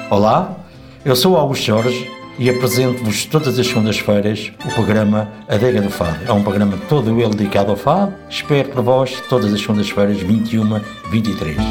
Olá, eu sou Augusto Jorge e apresento-vos todas as segundas-feiras o programa Adega do Fado. É um programa todo ele dedicado ao fado. Espero por vós todas as segundas-feiras, 21, 23.